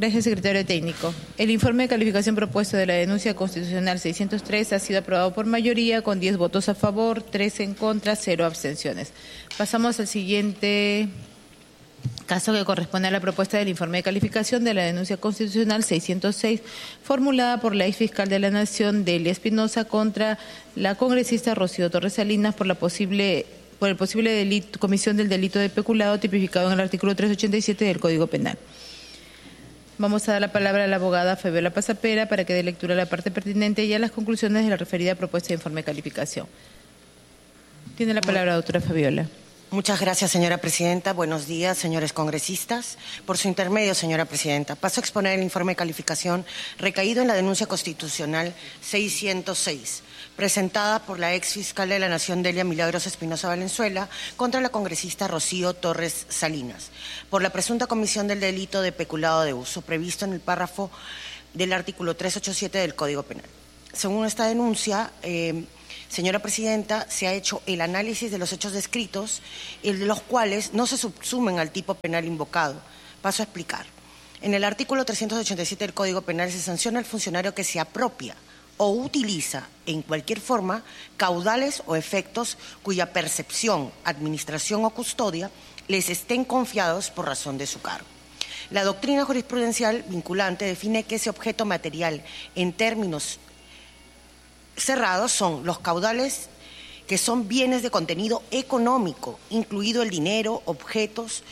Gracias, secretario técnico. El informe de calificación propuesto de la denuncia constitucional 603 ha sido aprobado por mayoría con 10 votos a favor, 3 en contra, 0 abstenciones. Pasamos al siguiente caso que corresponde a la propuesta del informe de calificación de la denuncia constitucional 606 formulada por la exfiscal de la Nación, Delia Espinosa, contra la congresista Rocío Torres Salinas por el posible comisión del delito de peculado tipificado en el artículo 387 del Código Penal. Vamos a dar la palabra a la abogada Fabiola Pasapera para que dé lectura a la parte pertinente y a las conclusiones de la referida propuesta de informe de calificación. Tiene la palabra, doctora Fabiola. Muchas gracias, señora presidenta. Buenos días, señores congresistas. Por su intermedio, señora presidenta, paso a exponer el informe de calificación recaído en la denuncia constitucional 606, presentada por la ex fiscal de la Nación, Delia Milagros Espinosa Valenzuela, contra la congresista Rocío Torres Salinas, por la presunta comisión del delito de peculado de uso, previsto en el párrafo del artículo 387 del Código Penal. Según esta denuncia, señora presidenta, se ha hecho el análisis de los hechos descritos, de los cuales no se subsumen al tipo penal invocado. Paso a explicar. En el artículo 387 del Código Penal se sanciona al funcionario que se apropia o utiliza en cualquier forma caudales o efectos cuya percepción, administración o custodia les estén confiados por razón de su cargo. La doctrina jurisprudencial vinculante define que ese objeto material en términos cerrados son los caudales que son bienes de contenido económico, incluido el dinero, objetos,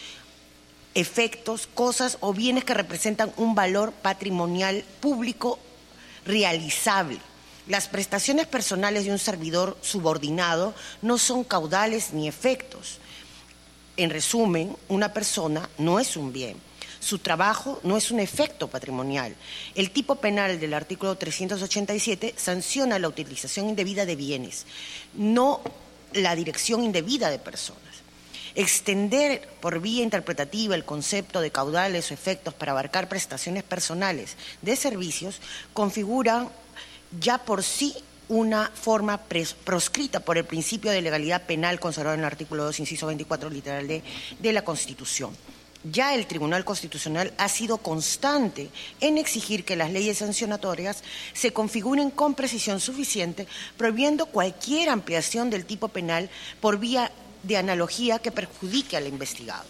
efectos, cosas o bienes que representan un valor patrimonial público realizable. Las prestaciones personales de un servidor subordinado no son caudales ni efectos. En resumen, una persona no es un bien. Su trabajo no es un efecto patrimonial. El tipo penal del artículo 387 sanciona la utilización indebida de bienes, no la dirección indebida de personas. Extender por vía interpretativa el concepto de caudales o efectos para abarcar prestaciones personales de servicios configura ya por sí una forma proscrita por el principio de legalidad penal consagrado en el artículo 2, inciso 24, literal D, de la Constitución. Ya el Tribunal Constitucional ha sido constante en exigir que las leyes sancionatorias se configuren con precisión suficiente, prohibiendo cualquier ampliación del tipo penal por vía de analogía que perjudique al investigado.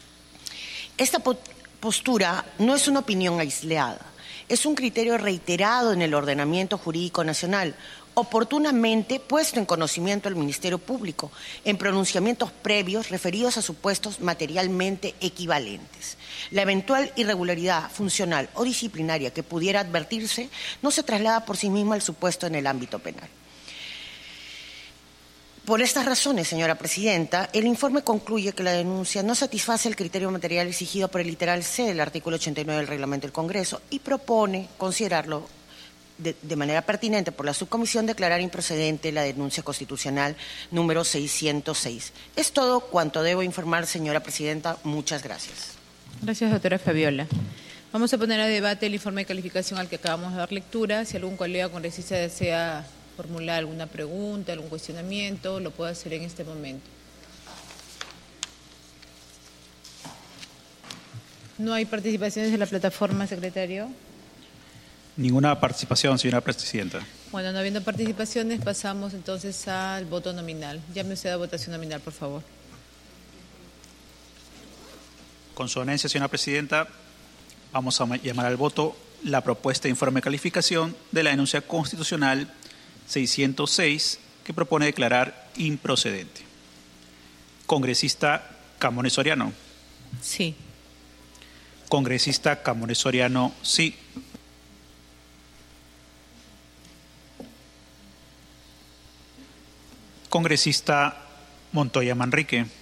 Esta postura no es una opinión aislada, es un criterio reiterado en el ordenamiento jurídico nacional, oportunamente puesto en conocimiento del Ministerio Público en pronunciamientos previos referidos a supuestos materialmente equivalentes. La eventual irregularidad funcional o disciplinaria que pudiera advertirse no se traslada por sí misma al supuesto en el ámbito penal. Por estas razones, señora presidenta, el informe concluye que la denuncia no satisface el criterio material exigido por el literal C del artículo 89 del Reglamento del Congreso y propone considerarlo de manera pertinente por la subcomisión declarar improcedente la denuncia constitucional número 606. Es todo cuanto debo informar, señora presidenta. Muchas gracias. Gracias, doctora Fabiola. Vamos a poner a debate el informe de calificación al que acabamos de dar lectura. Si algún colega congresista desea formular alguna pregunta, algún cuestionamiento, lo puede hacer en este momento. ¿No hay participaciones de la plataforma, secretario? Ninguna participación, señora presidenta. Bueno, no habiendo participaciones, pasamos entonces al voto nominal. Llame usted a votación nominal, por favor. Con su anuencia, señora presidenta, vamos a llamar al voto la propuesta de informe de calificación de la denuncia constitucional 606, que propone declarar improcedente. Congresista Camones Soriano. Sí. Congresista Camones Soriano, sí. Congresista Montoya Manrique.